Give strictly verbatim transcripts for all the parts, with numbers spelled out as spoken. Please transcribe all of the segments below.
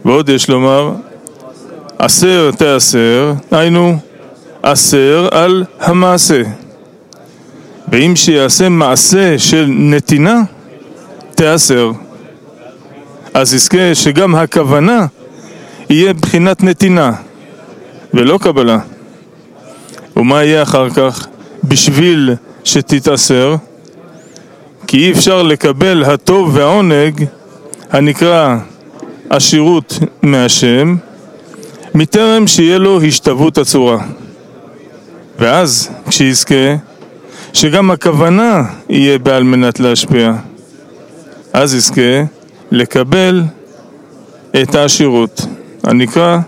ועוד יש לומר, אסר תאסר, היינו אסר על המעשה. ואם שיעשה מעשה של נתינה, תאסר. אז יזכה שגם הכוונה יהיה בחינת נתינה, ולא קבלה. ומה יהיה אחר כך? בשביל שתתאסר, כי אי אפשר לקבל הטוב והעונג הנקרא עשירות מהשם, מטרם שיהיה לו השתוות הצורה. ואז כשיזכה שגם הכוונה יהיה בעל מנת להשפיע, אז יזכה לקבל את העשירות הנקרא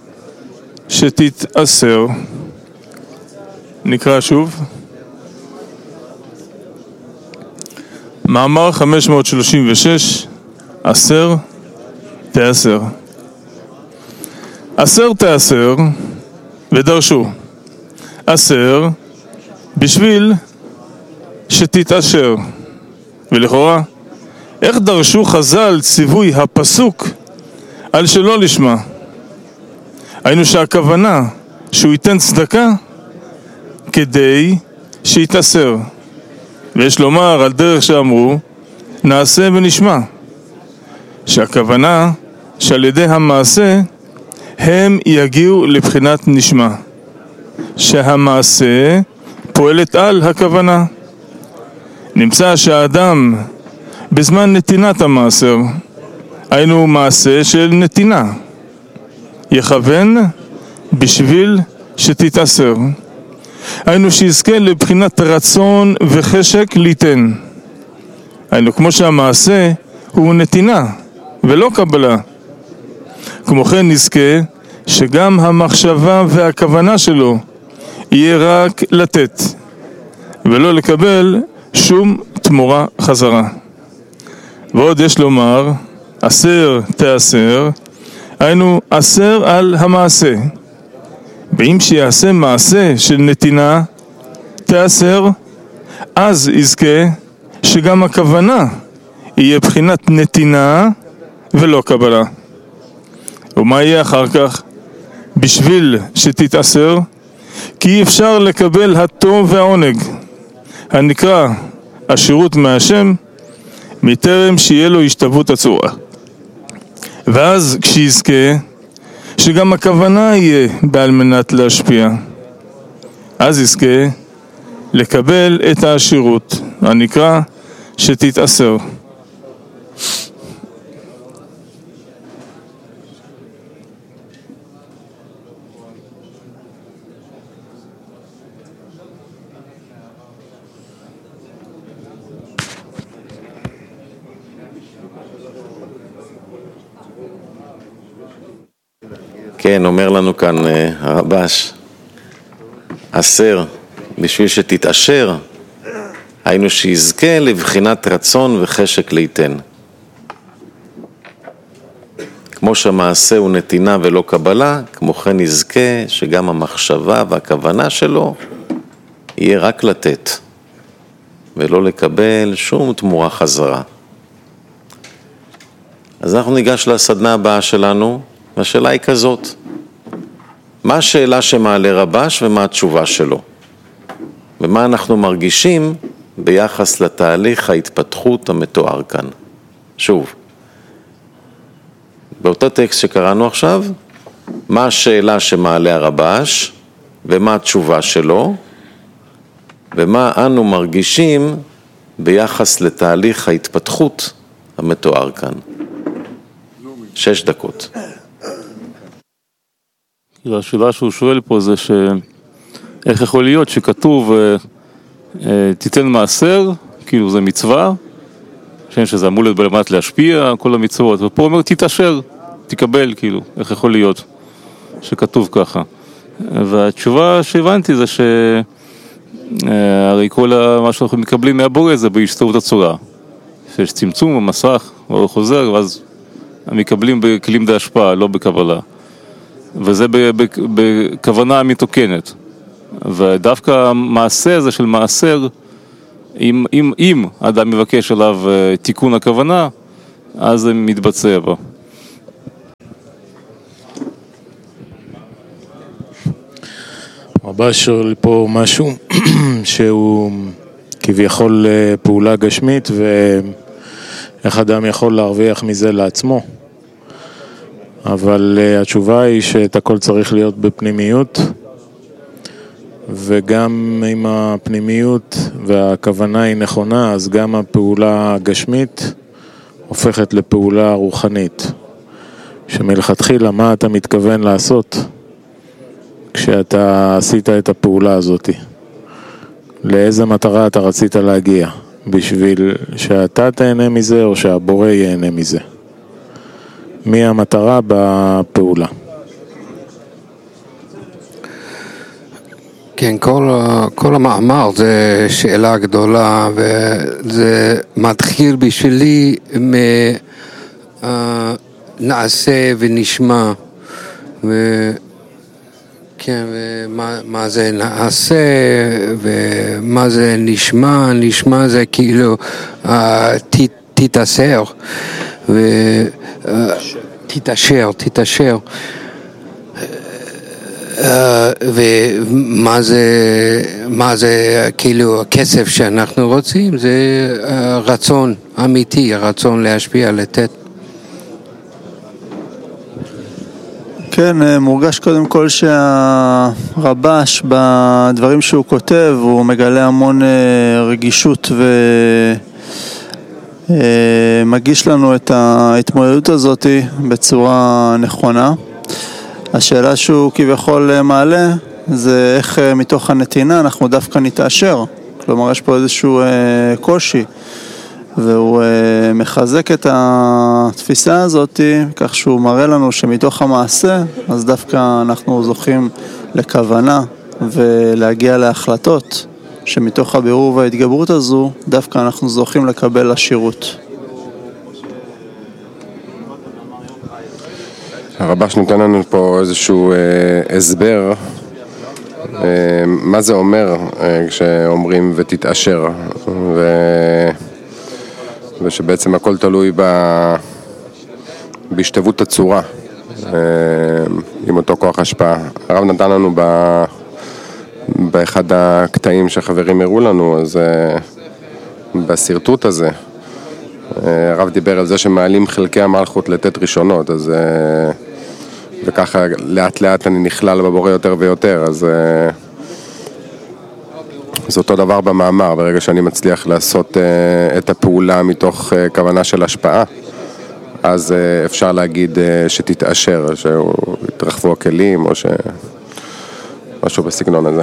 שתתאסר. נקרא שוב מאמר חמש מאות שלושים ושש, אסר תאסר. אסר תאסר, ודרשו אסר בשביל שתתאשר. ולכאורה, איך דרשו חז"ל ציווי הפסוק על שלא לשמה? היינו שהכוונה שהוא ייתן צדקה כדי שיתאסר. ויש לומר על דרך שאמרו נעשה ונשמע, שהכוונה שעל ידי המעשה הם יגיעו לבחינת נשמע, שהמעשה פועלת על הכוונה. נמצא שהאדם בזמן נתינת המעשר, היינו מעשה של נתינה, יכוון בשביל שתתאסר, היינו שיזכה לבחינת רצון וחשק ליתן. היינו כמו שהמעשה הוא נתינה ולא קבלה. כמו כן נזכה שגם המחשבה והכוונה שלו יהיה רק לתת ולא לקבל שום תמורה חזרה. ועוד יש לומר אסר תאסר, היינו אסר על המעשה. ואם שיעשה מעשה של נתינה תאסר, אז יזכה שגם הכוונה יהיה בחינת נתינה ולא קבלה. ומה יהיה אחר כך? בשביל שתתאסר, כי אי אפשר לקבל הטוב והעונג הנקרא עשירות מהשם, מטרם שיהיה לו השתוות הצורה. ואז כשיזכה שגם הכוונה יהיה בעל מנת להשפיע, אז יזכה לקבל את העשירות הנקרא שתתאסר. כן, אומר לנו כאן הרבש, אסר בשביל שתתאשר, היינו שיזכה לבחינת רצון וחשק ליתן. כמו שהמעשה הוא נתינה ולא קבלה, כמו כן יזכה שגם המחשבה והכוונה שלו יהיה רק לתת ולא לקבל שום תמורה חזרה. אז אנחנו ניגש לסדנה הבאה שלנו, והשאלה היא כזאת, מה השאלה שמעלה רבש ומה התשובה שלו? ומה אנחנו מרגישים ביחס לתהליך ההתפתחות המתואר כאן? שוב, באותו טקסט שקראנו עכשיו, מה השאלה שמעלה הרבש ומה התשובה שלו, ומה אנו מרגישים ביחס לתהליך ההתפתחות המתואר כאן. שש דקות. השאלה שהוא שואל פה זה שאיך יכול להיות שכתוב תיתן מעשר, כאילו זה מצווה, שזה אמור להיות בלמד להשפיע, כל המצוות, ופה אומר תתאשר, תקבל, כאילו, איך יכול להיות שכתוב ככה. והתשובה שהבנתי זה שהרי כל מה שאנחנו מקבלים מהבורא זה בהשתוות הצורה, שיש צמצום במסך, והוא חוזר, ואז מקבלים בכלים די השפעה, לא בקבלה. וזה בכוונה מתוקנת. ודווקא המעשה הזה של מעשר, אם, אם, אם אדם מבקש עליו תיקון הכוונה, אז זה מתבצע בו. הרב"ש שואל פה משהו שהוא כביכול פעולה גשמית, ואיך אדם יכול להרוויח מזה לעצמו. אבל התשובה היא שאת הכל צריך להיות בפנימיות, וגם אם הפנימיות והכוונה היא נכונה, אז גם הפעולה הגשמית הופכת לפעולה רוחנית. שמלכתחילה מה אתה מתכוון לעשות כשאתה עשית את הפעולה הזאת? לאיזה מטרה אתה רצית להגיע? בשביל שאתה תהנה מזה או שהבורא ייהנה מזה? מי המטרה בפעולה? כן, כל, כל המאמר זה שאלה גדולה, וזה מתחיל בשבילי מנעשה ונשמע, ו... כן, ומה מה זה נעשה ומה זה נשמע. נשמע זה כאילו uh, ת, תתאשר ותתאשר, uh, תתאשר. Uh, ומה זה, מה זה כאילו הכסף שאנחנו רוצים? זה uh, רצון אמיתי, רצון להשפיע, לתת. כן, מורגש קודם כל שהרב"ש בדברים שהוא כותב הוא מגלה המון רגישות ומגיש לנו את ההתמודדות הזאת בצורה נכונה. השאלה שהוא כביכול מעלה זה איך מתוך הנתינה אנחנו דווקא נתאשר, כלומר יש פה איזשהו קושי, והוא מחזק את התפיסה הזאת כך שהוא מראה לנו שמתוך המעשה אז דווקא אנחנו זוכים לכוונה ולהגיע להחלטות, שמתוך הבירור וההתגברות הזו דווקא אנחנו זוכים לקבל עשירות. הרב"ש נותן לנו פה איזשהו אה, הסבר אה, מה זה אומר אה, כשאומרים ותתאשר, ו... ושבעצם הכל תלוי ב... בהשתוות הצורה אה, עם אותו כוח השפעה. הרב נתן לנו ב... באחד הקטעים שהחברים הראו לנו, אז אה, בסרטוט הזה אה, הרב דיבר על זה שמעלים חלקי המלכות לתת ראשונות, אז אה, וככה לאט לאט אני נכלל בבורא יותר ויותר, אז אה, זה אותו דבר במאמר. ברגע שאני מצליח לעשות uh, את הפעולה מתוך uh, כוונה של השפעה, אז uh, אפשר להגיד uh, שתתאשר, שיתרחבו הכלים או ש... משהו בסגנון הזה.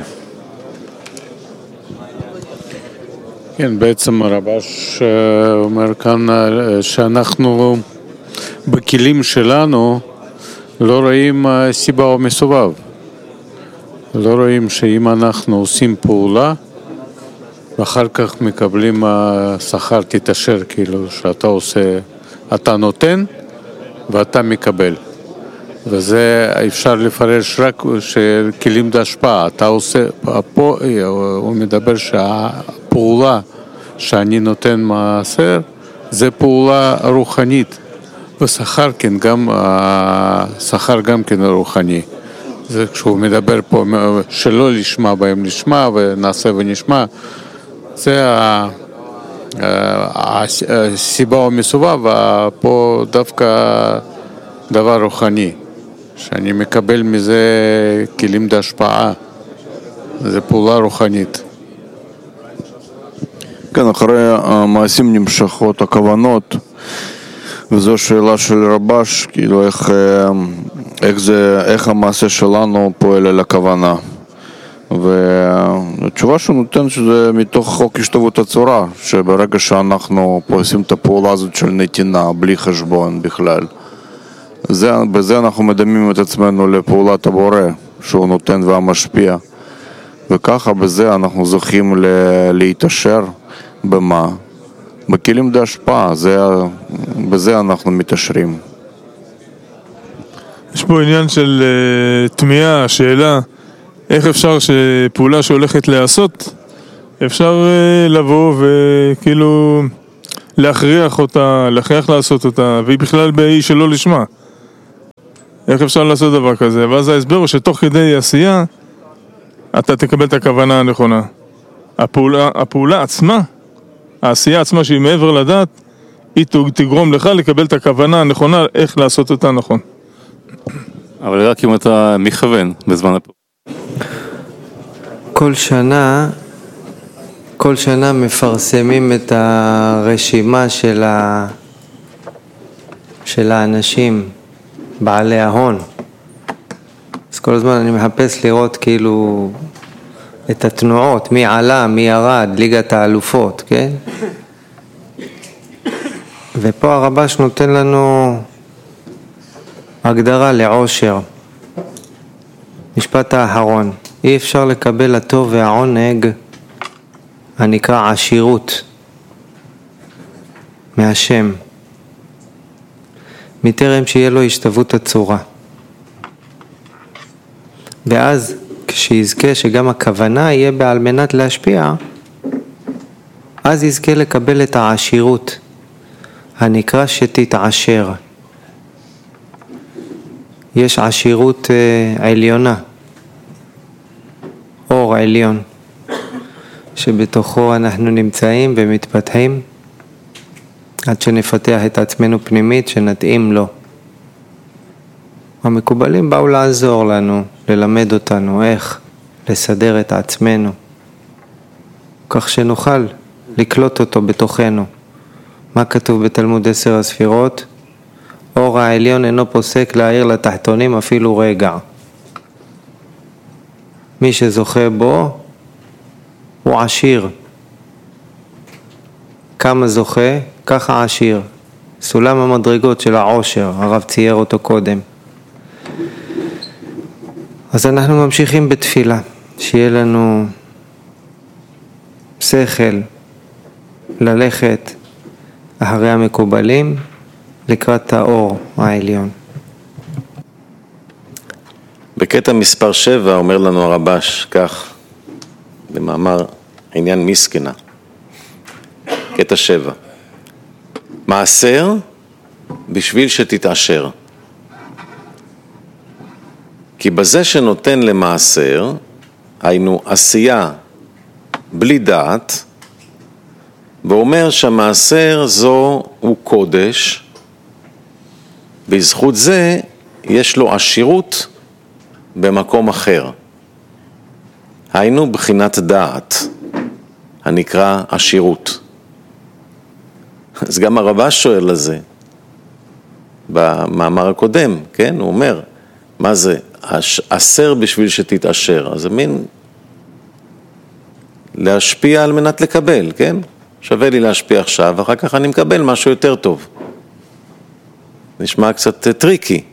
כן, בעצם הרב"ש אומר כאן שאנחנו בכלים שלנו לא רואים סיבה או מסובב. לא רואים שאם אנחנו עושים פעולה ואחר כך מקבלים שכר תתאשר, כאילו שאתה עושה, אתה נותן ואתה מקבל. וזה אפשר לפרש רק שכלים בהשפעה. אתה עושה, פה הוא מדבר שהפעולה שאני נותן מעשר זה פעולה רוחנית, ושכר כן, גם השכר גם כן רוחני. זה כשהוא מדבר פה שלא לשמה בהם לשמה ונעשה ונשמע, זה הסיבה או מסובב, פה דווקא דבר רוחני, שאני מקבל מזה כלים בהשפעה, זה פעולה רוחנית. כן, אחרי המעשים נמשכות הכוונות, וזו שאלה של רב"ש, כאילו איך, איך, זה, איך המעשה שלנו פועל על הכוונה. והתשובה שהוא נותן שזה מתוך חוק השתוות הצורה, שברגע שאנחנו פה עושים את הפעולה הזאת של נתינה, בלי חשבון בכלל, זה, בזה אנחנו מדמים את עצמנו לפעולת הבורא, שהוא נותן והמשפיע. וככה בזה אנחנו זוכים ל- להתאשר במה? בכלים בהשפעה, זה, בזה אנחנו מתאשרים. יש פה עניין של uh, תמיהה, שאלה, איך אפשר שפעולה שהולכת לעשות, אפשר uh, לבוא וכאילו להכריח אותה, להכריח לעשות אותה, והיא בכלל באי שלא לשמה. איך אפשר לעשות דבר כזה? ואז ההסבר הוא שתוך כדי עשייה, אתה תקבל את הכוונה הנכונה. הפעולה, הפעולה עצמה, העשייה עצמה שהיא מעבר לדעת, היא תגרום לך לקבל את הכוונה הנכונה, איך לעשות אותה נכון. אבל רק אם אתה מכוון בזמן הפעולה. כל שנה, כל שנה מפרסמים את הרשימה של, ה... של האנשים, בעלי ההון. אז כל הזמן אני מחפש לראות כאילו את התנועות, מי עלה, מי ירד, ליגת האלופות, כן? ופה הרבש נותן לנו הגדרה לעושר. משפט האחרון, אי אפשר לקבל הטוב והעונג הנקרא עשירות מהשם, מטרם שיהיה לו השתוות הצורה. ואז כשיזכה שגם הכוונה יהיה בעל מנת להשפיע, אז יזכה לקבל את העשירות הנקרא שתתעשר. יש עשירות uh, עליונה, אור עליון, שבתוכו אנחנו נמצאים ומתפתחים עד שנפתח את עצמנו פנימית שנתאים לו. המקובלים באו לעזור לנו, ללמד אותנו איך לסדר את עצמנו, כך שנוכל לקלוט אותו בתוכנו. מה כתוב בתלמוד עשר הספירות? אור העליון אינו פוסק להאיר לתחתונים אפילו רגע. מי שזוכה בו הוא עשיר. כמה זוכה, ככה עשיר. סולם המדרגות של העושר, הרב צייר אותו קודם. אז אנחנו ממשיכים בתפילה, שיהיה לנו שכל ללכת אחרי המקובלים לקראת האור העליון. בקטע מספר שבע אומר לנו הרבש כך, במאמר עניין מסכנה, קטע שבע, מעשר בשביל שתתעשר. כי בזה שנותן למעשר, היינו עשייה בלי דעת, ואומר שהמעשר זו הוא קודש, בזכות זה יש לו עשירות במקום אחר. היינו בחינת דעת, הנקרא עשירות. אז גם הרבש שואל על זה, במאמר הקודם, כן? הוא אומר, מה זה? עשר בשביל שתתעשר. אז זה מין להשפיע על מנת לקבל, כן? שווה לי להשפיע עכשיו, ואחר כך אני מקבל משהו יותר טוב. נשמע קצת טריקי.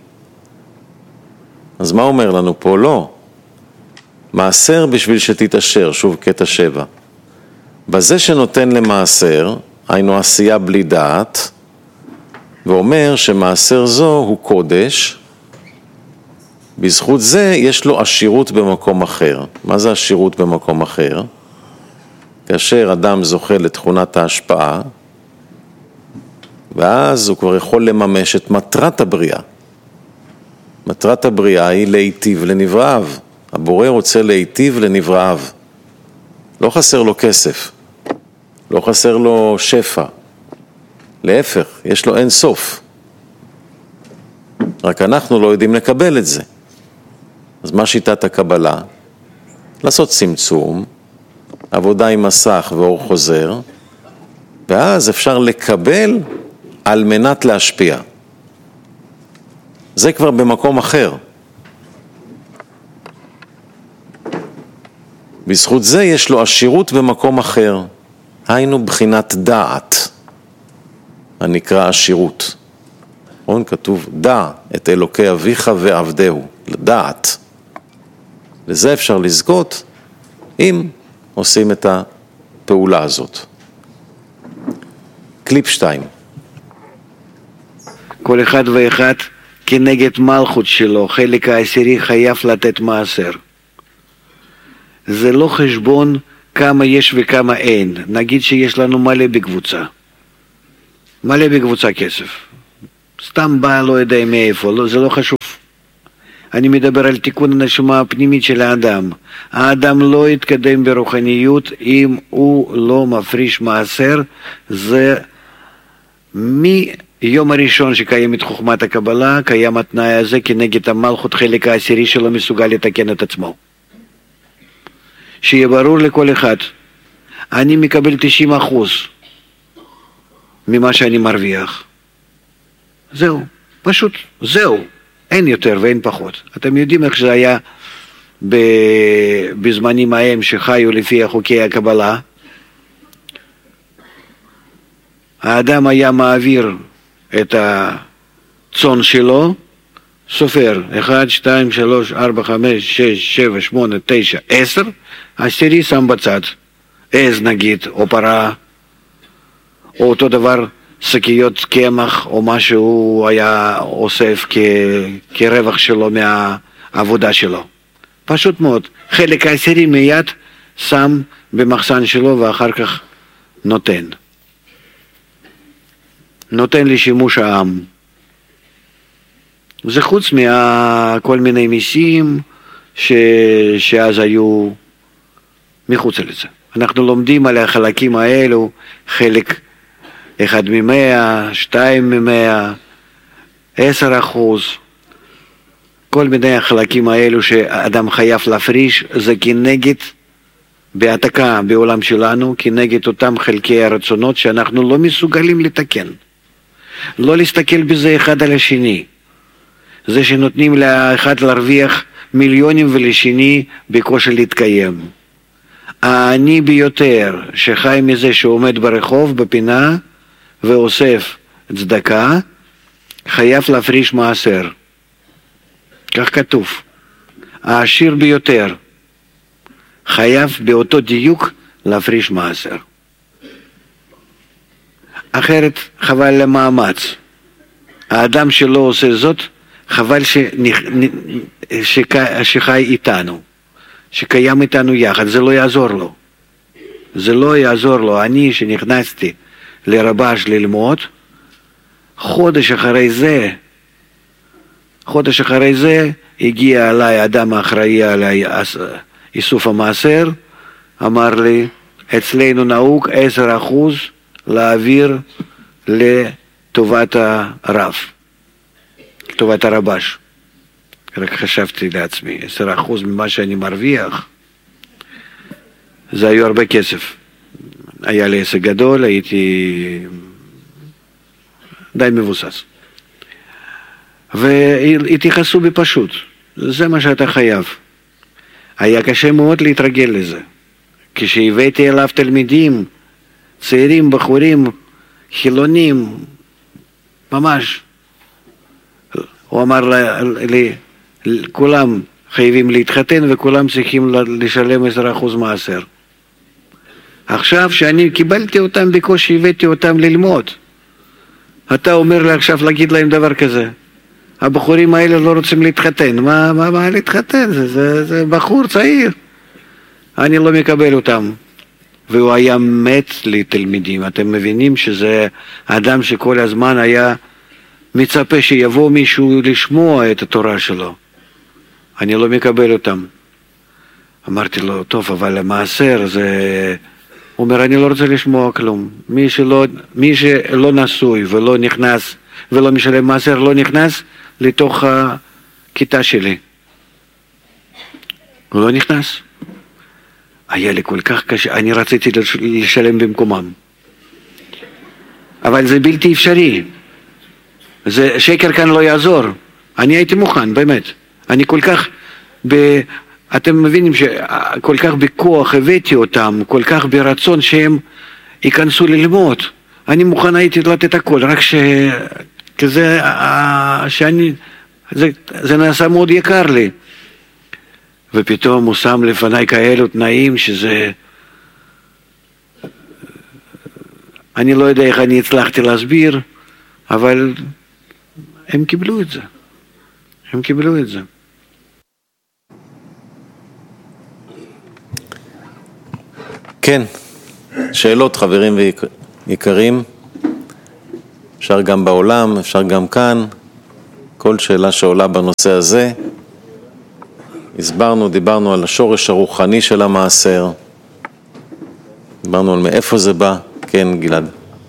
אז מה אומר לנו פה? לא. מעשר בשביל שתתעשר, שוב קטע שבע. בזה שנותן למעשר, היינו עשייה בלי דעת, ואומר שמעשר זו הוא קודש, בזכות זה יש לו עשירות במקום אחר. מה זה עשירות במקום אחר? כאשר אדם זוכה לתכונת ההשפעה, ואז הוא כבר יכול לממש את מטרת הבריאה. מטרת הבריאה היא להיטיב לנבראיו. הבורא רוצה להיטיב לנבראיו. לא חסר לו כסף, לא חסר לו שפע. להפך, יש לו אין סוף. רק אנחנו לא יודעים לקבל את זה. אז מה שיטת הקבלה? לעשות צמצום, עבודה עם מסך ואור חוזר, ואז אפשר לקבל על מנת להשפיע. זה כבר במקום אחר. בזכות זה יש לו עשירות במקום אחר. היינו בחינת דעת, הנקרא עשירות. נכון? כתוב דע את אלוקי אביך ועבדהו, לדעת. לזה אפשר לזכות אם עושים את הפעולה הזאת. קליפ שתיים. כל אחד ואחד כנגד מלכות שלו, חלק העשירי חייב לתת מעשר. זה לא חשבון כמה יש וכמה אין. נגיד שיש לנו מלא בקבוצה. מלא בקבוצה כסף. סתם בא לא יודע מאיפה, לא, זה לא חשוב. אני מדבר על תיקון הנשמה הפנימית של האדם. האדם לא יתקדם ברוחניות אם הוא לא מפריש מעשר. זה מיום הראשון שקיימת חוכמת הקבלה, קיים התנאי הזה כנגד המלכות, חלק העשירי שלו מסוגל לתקן את עצמו. שיהיה ברור לכל אחד, אני מקבל תשעים אחוז ממה שאני מרוויח. זהו, פשוט זהו, אין יותר ואין פחות. אתם יודעים איך זה היה בזמנים ההם שחיו לפי חוקי הקבלה. האדם היה מעביר את הצאן שלו, סופר, אחד, שתיים, שלוש, ארבע, חמש, שש, שבע, שמונה, תשע, עשר, עשירי שם בצד, עז נגיד, או פרה, או אותו דבר, שקיות קמח, או מה שהוא היה אוסף כ... כרווח שלו מהעבודה שלו. פשוט מאוד, חלק העשירי מיד שם במחסן שלו ואחר כך נותן. נותן לשימוש העם. זה חוץ מכל מיני מיסים ש... שאז היו מחוץ לזה. אנחנו לומדים על החלקים האלו, חלק אחד ממאה, שתיים ממאה, עשר אחוז, כל מיני החלקים האלו שאדם חייב להפריש, זה כנגד, בהעתקה בעולם שלנו, כנגד אותם חלקי הרצונות שאנחנו לא מסוגלים לתקן. לא להסתכל בזה אחד על השני. זה שנותנים לאחד להרוויח מיליונים ולשני בקושי להתקיים. העני ביותר שחי מזה שעומד ברחוב, בפינה, ואוסף צדקה, חייב להפריש מעשר. כך כתוב. העשיר ביותר חייב באותו דיוק להפריש מעשר. אחרת חבל למאמץ. האדם שלא עושה זאת, חבל שנכ... שק... שחי איתנו, שקיים איתנו יחד, זה לא יעזור לו. זה לא יעזור לו. אני שנכנסתי לרבש ללמוד, חודש אחרי זה, חודש אחרי זה, הגיע אליי אדם האחראי על איסוף המעשר, אמר לי, אצלנו נהוג עשר אחוז להעביר לטובת הרב, לטובת הרבש. רק חשבתי לעצמי, עשר אחוז ממה שאני מרוויח, זה היו הרבה כסף. היה לי עסק גדול, הייתי די מבוסס. והתייחסו בפשוט, זה מה שאתה חייב. היה קשה מאוד להתרגל לזה. כשהבאתי אליו תלמידים, צעירים, בחורים, חילונים, ממש, הוא אמר לי, כולם חייבים להתחתן וכולם צריכים לשלם עשרה אחוז מעשר. עכשיו שאני קיבלתי אותם בקושי, הבאתי אותם ללמוד. אתה אומר לי עכשיו להגיד להם דבר כזה. הבחורים האלה לא רוצים להתחתן. מה, מה, מה להתחתן? זה, זה, זה בחור צעיר. אני לא מקבל אותם. והוא היה מת לתלמידים. אתם מבינים שזה אדם שכל הזמן היה מצפה שיבוא מישהו לשמוע את התורה שלו. אני לא מקבל אותם. אמרתי לו, טוב, אבל המעשר זה... הוא אומר, אני לא רוצה לשמוע כלום. מי שלא, מי שלא נשוי ולא נכנס, ולא משלם מעשר, לא נכנס לתוך הכיתה שלי. הוא לא נכנס. היה לי כל כך קשה, אני רציתי לשלם במקומם. אבל זה בלתי אפשרי. זה, שקר כאן לא יעזור. אני הייתי מוכן, באמת. אני כל כך, ב, אתם מבינים שכל כך בכוח הבאתי אותם, כל כך ברצון שהם ייכנסו ללמוד. אני מוכן הייתי לתת הכל, רק ש... כזה, שאני, זה, זה נעשה מאוד יקר לי. ופתאום הוא שם לפניי כאלו תנאים שזה... אני לא יודע איך אני הצלחתי להסביר, אבל הם קיבלו את זה. הם קיבלו את זה. כן, שאלות חברים ויקרים, אפשר גם בעולם, אפשר גם כאן, כל שאלה שעולה בנושא הזה, הסברנו, דיברנו על השורש הרוחני של המעשר, דיברנו על מאיפה זה בא. כן, גלעד.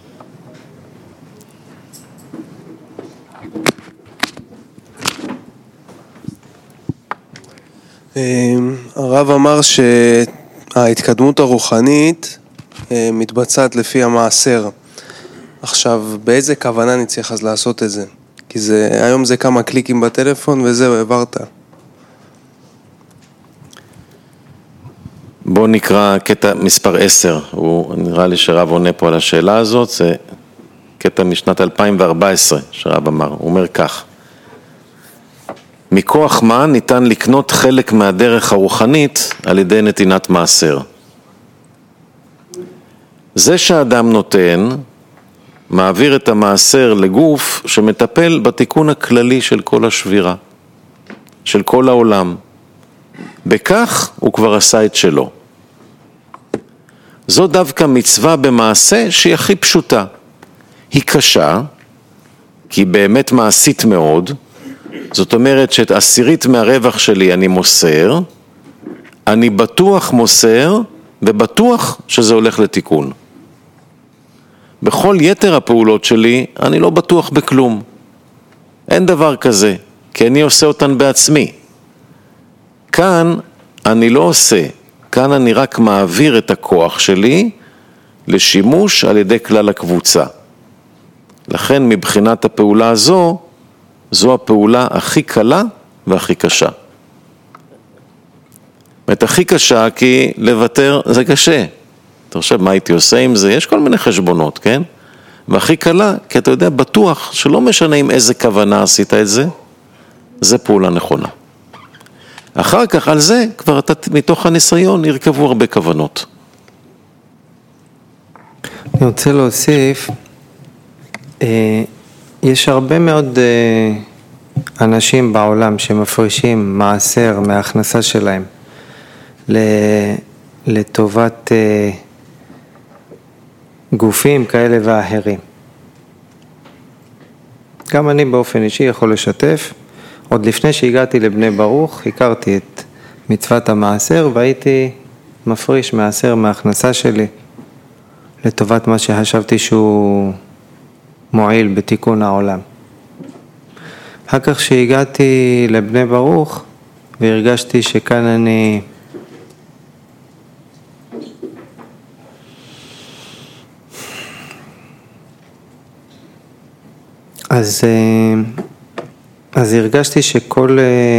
הרב אמר שההתקדמות הרוחנית מתבצעת לפי המעשר. עכשיו, באיזה כוונה אני צריך אז לעשות את זה? כי זה, היום זה כמה קליקים בטלפון וזהו, העברת. בואו נקרא קטע מספר עשר, הוא נראה לי שרב עונה פה על השאלה הזאת, זה קטע משנת אלפיים וארבע עשרה שרב אמר, הוא אומר כך: מכוח מה ניתן לקנות חלק מהדרך הרוחנית על ידי נתינת מעשר? זה שהאדם נותן, מעביר את המעשר לגוף שמטפל בתיקון הכללי של כל השבירה, של כל העולם. בכך הוא כבר עשה את שלו. זו דווקא מצווה במעשה שהיא הכי פשוטה. היא קשה, כי היא באמת מעשית מאוד. זאת אומרת שאת עשירית מהרווח שלי אני מוסר, אני בטוח מוסר ובטוח שזה הולך לתיקון. בכל יתר הפעולות שלי אני לא בטוח בכלום. אין דבר כזה, כי אני עושה אותן בעצמי. כאן אני לא עושה, כאן אני רק מעביר את הכוח שלי לשימוש על ידי כלל הקבוצה. לכן מבחינת הפעולה הזו, זו הפעולה הכי קלה והכי קשה. זאת הכי קשה כי לוותר זה קשה. אתה חושב מה הייתי עושה עם זה? יש כל מיני חשבונות, כן? והכי קלה, כי אתה יודע בטוח שלא משנה עם איזה כוונה עשית את זה, זה פעולה נכונה. אחר כך על זה כבר אתה מתוך הניסיון ירכבו הרבה כוונות. אני רוצה להוסיף, יש הרבה מאוד אנשים בעולם שמפרישים מעשר מההכנסה שלהם לטובת גופים כאלה ואחרים. גם אני באופן אישי יכול לשתף. עוד לפני שהגעתי לבני ברוך, הכרתי את מצוות המעשר והייתי מפריש מעשר מההכנסה שלי לטובת מה שחשבתי שהוא מועיל בתיקון העולם. אחר כך שהגעתי לבני ברוך והרגשתי שכאן אני אז אז הרגשתי שכל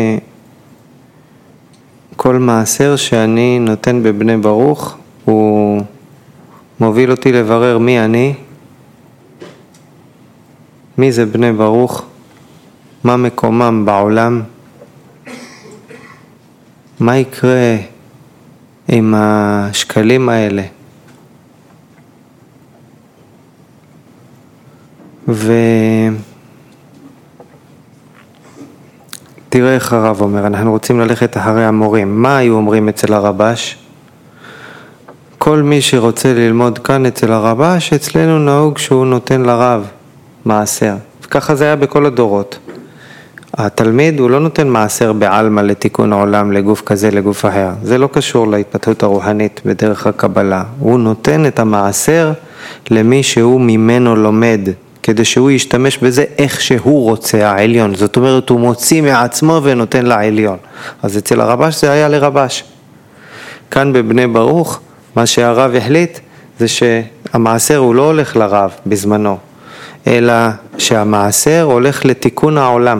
כל מעשר שאני נותן בבני ברוך הוא מוביל אותי לברר מי אני, מי זה בני ברוך, מה מקומם בעולם, מה יקרה עם השקלים האלה. ו... תראה איך הרב אומר, אנחנו רוצים ללכת אחרי המורים. מה היו אומרים אצל הרבש? כל מי שרוצה ללמוד כאן אצל הרבש, אצלנו נהוג שהוא נותן לרב מעשר. וככה זה היה בכל הדורות. התלמיד הוא לא נותן מעשר בעלמא לתיקון העולם, לגוף כזה, לגוף אחר. זה לא קשור להתפתחות הרוחנית בדרך הקבלה. הוא נותן את המעשר למי שהוא ממנו לומד, כדי שהוא ישתמש בזה איך שהוא רוצה, העליון. זאת אומרת, הוא מוציא מעצמו ונותן לעליון. אז אצל הרבש זה היה לרבש. כאן בבני ברוך, מה שהרב החליט, זה שהמעשר הוא לא הולך לרב בזמנו, אלא שהמעשר הולך לתיקון העולם.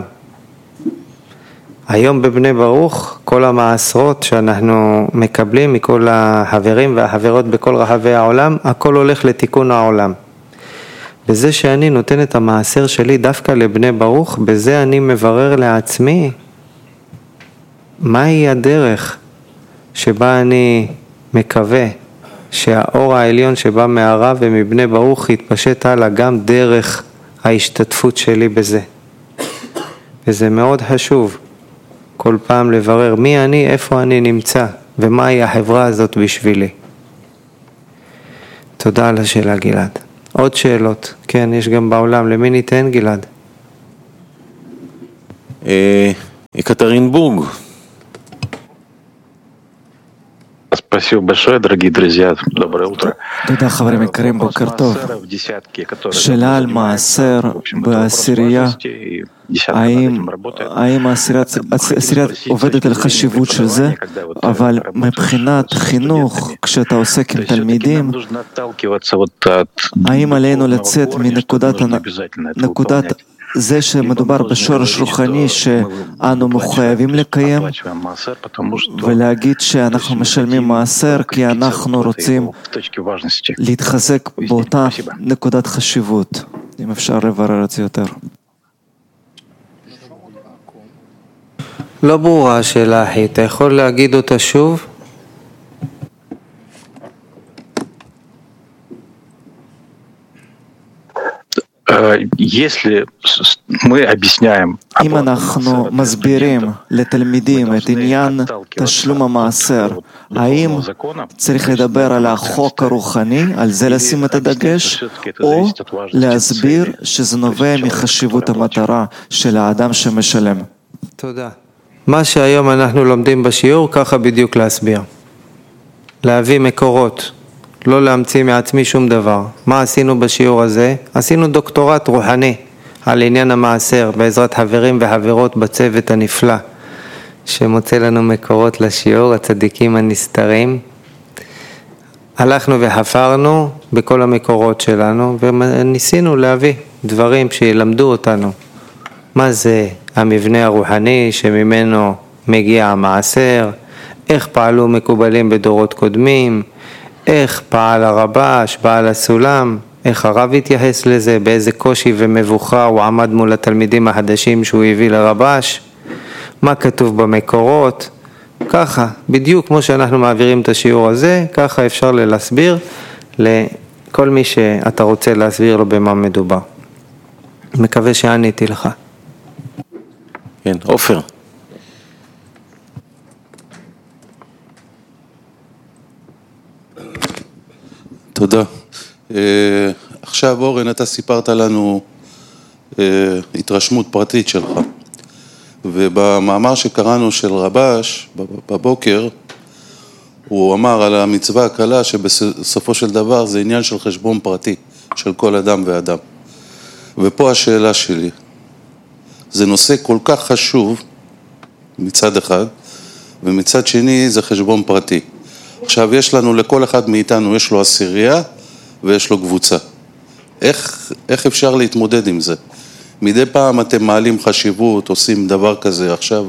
היום בבני ברוך, כל המעשרות שאנחנו מקבלים מכל החברים והחברות בכל רחבי העולם, הכל הולך לתיקון העולם. בזה שאני נותן את המעשר שלי דווקא לבני ברוך, בזה אני מברר לעצמי מהי הדרך שבה אני מקווה שהאור העליון שבא מהרב ומבני ברוך יתפשט הלאה גם דרך ההשתתפות שלי בזה. וזה מאוד חשוב כל פעם לברר מי אני, איפה אני נמצא ומהי החברה הזאת בשבילי. תודה על השאלה גלעד. עוד שאלות? כן, יש גם בעולם. למי ניתן גלעד? יקטרינבורג. תודה חברים יקרים, בוקר טוב. שאלה על מעשר בעשירייה, האם העשירייה עובדת על חשיבות של זה, אבל מבחינת חינוך, כשאתה עוסק עם תלמידים, האם עלינו לצאת מנקודת זה שמדובר בשורש רוחני שאנו מחויבים לקיים ולהגיד שאנחנו משלמים מעשר כי אנחנו רוצים להתחזק באותה נקודת חשיבות. אם אפשר לברר את זה יותר. לא ברורה השאלה, אחי. אתה יכול להגיד אותה שוב? אם אנחנו מסבירים לתלמידים את עניין תשלום המעשר, האם צריך לדבר על החוק הרוחני, על זה לשים את הדגש, או להסביר שזה נובע מחשיבות המטרה של האדם שמשלם? תודה. מה שהיום אנחנו לומדים בשיעור, ככה בדיוק להסביר. להביא מקורות. לא להמציא מעצמי שום דבר. מה עשינו בשיעור הזה? עשינו דוקטורט רוחני על עניין המעשר בעזרת חברים וחברות בצוות הנפלא שמוצא לנו מקורות לשיעור, הצדיקים הנסתרים. הלכנו וחפרנו בכל המקורות שלנו וניסינו להביא דברים שילמדו אותנו. מה זה המבנה הרוחני שממנו מגיע המעשר, איך פעלו מקובלים בדורות קודמים, איך פעל הרבש, בעל הסולם, איך הרב התייחס לזה, באיזה קושי ומבוכה הוא עמד מול התלמידים החדשים שהוא הביא לרבש, מה כתוב במקורות, ככה, בדיוק כמו שאנחנו מעבירים את השיעור הזה, ככה אפשר להסביר לכל מי שאתה רוצה להסביר לו במה מדובר. מקווה שעניתי לך. כן, עופר. תודה. Uh, עכשיו אורן, אתה סיפרת לנו uh, התרשמות פרטית שלך, ובמאמר שקראנו של רבש בבוקר, הוא אמר על המצווה הקלה שבסופו של דבר זה עניין של חשבון פרטי של כל אדם ואדם. ופה השאלה שלי, זה נושא כל כך חשוב מצד אחד, ומצד שני זה חשבון פרטי. עכשיו יש לנו, לכל אחד מאיתנו יש לו עשירייה ויש לו קבוצה. איך, איך אפשר להתמודד עם זה? מדי פעם אתם מעלים חשיבות, עושים דבר כזה, עכשיו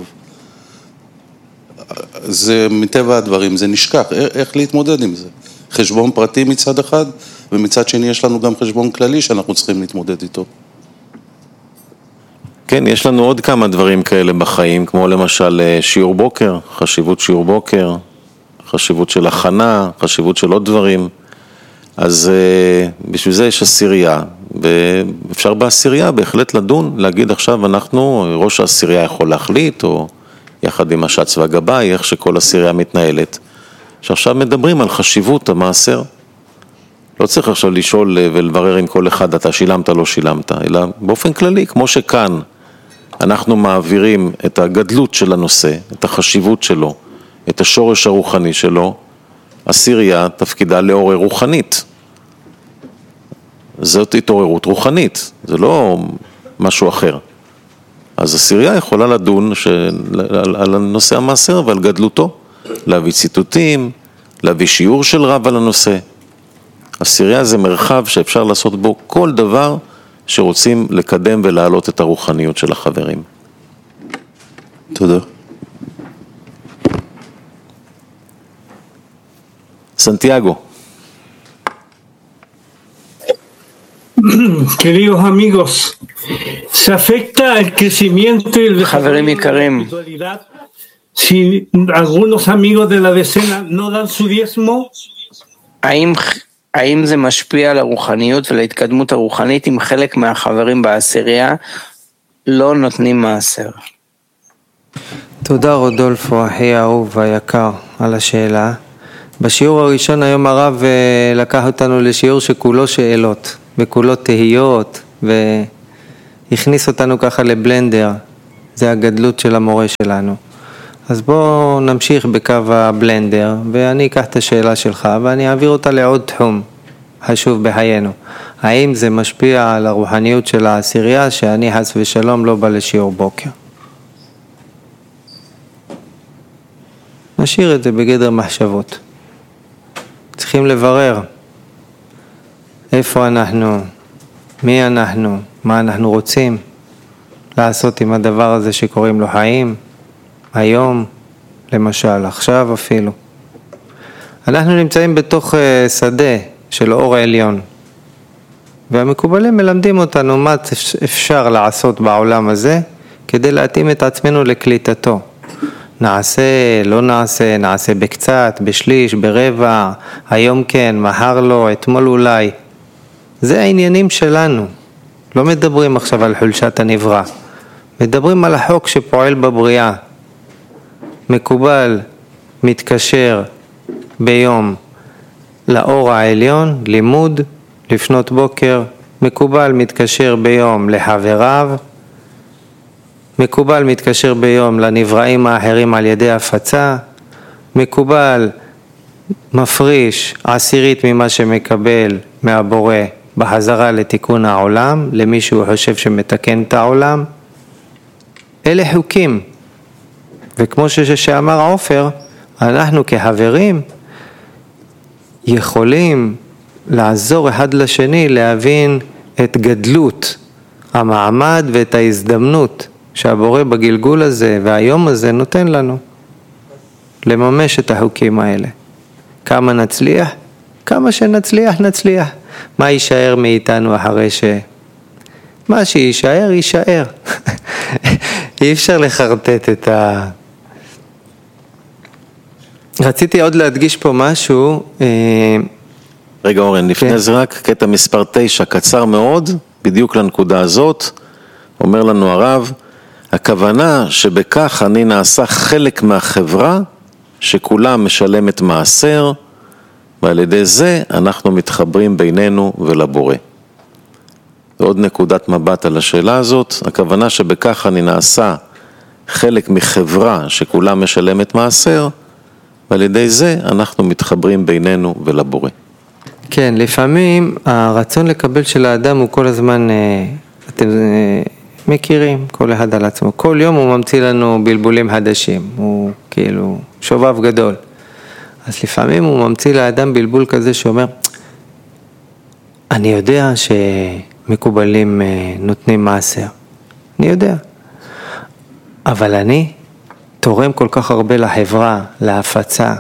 זה מטבע הדברים, זה נשכח, איך להתמודד עם זה? חשבון פרטי מצד אחד, ומצד שני יש לנו גם חשבון כללי שאנחנו צריכים להתמודד איתו. כן, יש לנו עוד כמה דברים כאלה בחיים, כמו למשל שיעור בוקר, חשיבות שיעור בוקר, חשיבות של הכנה, חשיבות של עוד דברים. אז בשביל זה יש עשירייה, ואפשר בעשירייה בהחלט לדון, להגיד עכשיו אנחנו, ראש העשירייה יכול להחליט, או יחד עם השץ והגבאי, איך שכל עשירייה מתנהלת. שעכשיו מדברים על חשיבות המעשר. לא צריך עכשיו לשאול ולברר עם כל אחד, אתה שילמת, לא שילמת, אלא באופן כללי, כמו שכאן, אנחנו מעבירים את הגדלות של הנושא, את החשיבות שלו, את השורש הרוחני שלו, עשירייה תפקידה לעורר רוחנית. זאת התעוררות רוחנית, זה לא משהו אחר. אז עשירייה יכולה לדון של, על, על הנושא המעשר ועל גדלותו, להביא ציטוטים, להביא שיעור של רב על הנושא. עשירייה זה מרחב שאפשר לעשות בו כל דבר שרוצים לקדם ולהעלות את הרוחניות של החברים. תודה. Santiago. Queridos amigos, ¿se afecta el crecimiento y el desarrollo de la espiritualidad si algunos amigos de la decena no dan su diezmo? האם, האם זה משפיע על הרוחניות ולהתקדמות הרוחנית אם חלק מהחברים בעשירייה לא נותנים מעשר? תודה רודולפו, אחי האהוב והיקר, על השאלה. בשיעור הראשון היום הרב לקח אותנו לשיעור שכולו שאלות וכולו תהיות והכניס אותנו ככה לבלנדר, זה הגדלות של המורה שלנו. אז בוא נמשיך בקו הבלנדר, ואני אקח את השאלה שלך ואני אעביר אותה לעוד תחום חשוב בחיינו. האם זה משפיע על הרוחניות של העשירייה שאני חס ושלום לא בא לשיעור בוקר? נשאיר את זה בגדר מחשבות. צריכים לברר איפה אנחנו, מי אנחנו, מה אנחנו רוצים לעשות עם הדבר הזה שקוראים לו חיים, היום, למשל, עכשיו אפילו. אנחנו נמצאים בתוך שדה של אור העליון, והמקובלים מלמדים אותנו מה אפשר לעשות בעולם הזה כדי להתאים את עצמנו לקליטתו. נעשה, לא נעשה, נעשה בקצת, בשליש, ברבע, היום כן, מחר לא, אתמול אולי. זה העניינים שלנו. לא מדברים עכשיו על חולשת הנברא. מדברים על החוק שפועל בבריאה. מקובל, מתקשר ביום לאור העליון, לימוד, לפנות בוקר. מקובל, מתקשר ביום לחבריו. מקובל, מתקשר ביום לנבראים האחרים על ידי הפצה. מקובל, מפריש עשירית ממה שמקבל מהבורא בחזרה לתיקון העולם, למי שהוא חושב שמתקן את העולם. אלה חוקים. וכמו שאמר עופר, אנחנו כחברים יכולים לעזור אחד לשני להבין את גדלות המעמד ואת ההזדמנות שהבורא בגלגול הזה והיום הזה נותן לנו לממש את החוקים האלה. כמה נצליח? כמה שנצליח נצליח. מה יישאר מאיתנו אחרי ש... מה שישאר יישאר. אי אפשר לחרטט את ה... רציתי עוד להדגיש פה משהו. רגע אורן, לפני כן. זה רק קטע מספר תשע, קצר מאוד, בדיוק לנקודה הזאת, אומר לנו הרב, הכוונה שבכך אני נעשה חלק מהחברה, שכולה משלמת מעשר, ועל ידי זה אנחנו מתחברים בינינו ולבורא. ועוד נקודת מבט על השאלה הזאת, הכוונה שבכך אני נעשה חלק מחברה שכולה משלמת מעשר, ועל ידי זה אנחנו מתחברים בינינו ולבורא. כן, לפעמים הרצון לקבל של האדם הוא כל הזמן, אתם מכירים, כל אחד על עצמו. כל יום הוא ממציא לנו בלבולים חדשים, הוא כאילו שובב גדול. אז לפעמים הוא ממציא לאדם בלבול כזה שאומר, אני יודע שמקובלים נותנים מעשר, אני יודע, אבל אני תורם כל כך הרבה לחברה, להפצה,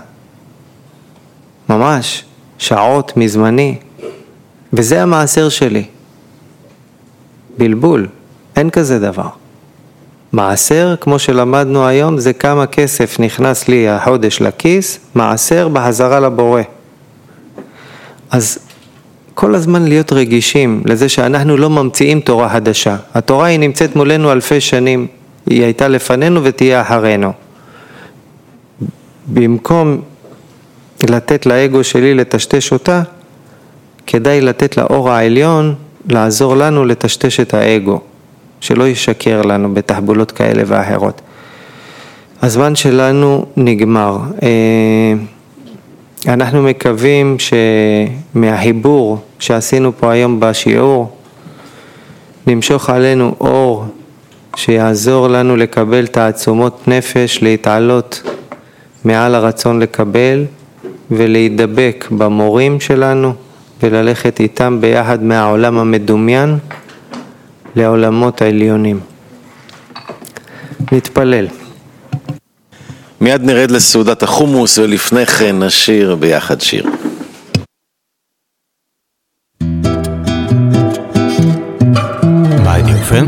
ממש שעות מזמני, וזה המעשר שלי. בלבול, אין כזה דבר. מעשר, כמו שלמדנו היום, זה כמה כסף נכנס לי החודש לכיס, מעשר בחזרה לבורא. אז כל הזמן להיות רגישים לזה שאנחנו לא ממציאים תורה חדשה. התורה היא נמצאת מולנו אלפי שנים, היא הייתה לפנינו ותהיה אחרינו. במקום לתת לאגו שלי לטשטש אותה, כדאי לתת לאור העליון לעזור לנו לטשטש את האגו, שלא ישקר לנו בתחבולות כאלה ואחרות. הזמן שלנו נגמר. אנחנו מקווים שמהחיבור שעשינו פה היום בשיעור, נמשוך עלינו אור שיעזור לנו לקבל תעצומות נפש, להתעלות מעל הרצון לקבל ולהידבק במורים שלנו וללכת איתם ביחד מהעולם המדומיין לעולמות העליונים. נתפלל. מיד נרד לסעודת החומוס ולפני כן נשיר ביחד שיר.